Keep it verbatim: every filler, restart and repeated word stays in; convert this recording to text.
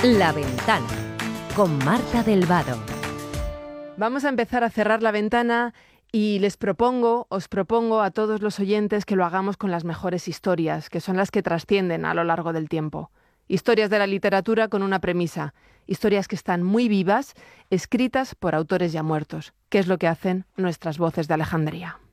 La Ventana, con Marta del Vado. Vamos a empezar a cerrar la ventana y les propongo, os propongo a todos los oyentes que lo hagamos con las mejores historias, que son las que trascienden a lo largo del tiempo. Historias de la literatura con una premisa, historias que están muy vivas, escritas por autores ya muertos, que es lo que hacen nuestras voces de Alejandría.